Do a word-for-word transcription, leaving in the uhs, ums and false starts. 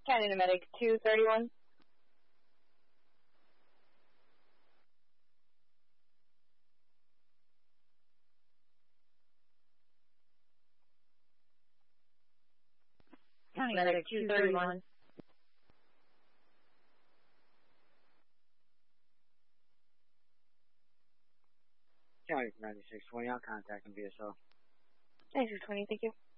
County the medic, two thirty-one. County Medic, two thirty-one. County ninety-six twenty, I'll contact him via cell. ninety-six twenty, thank you.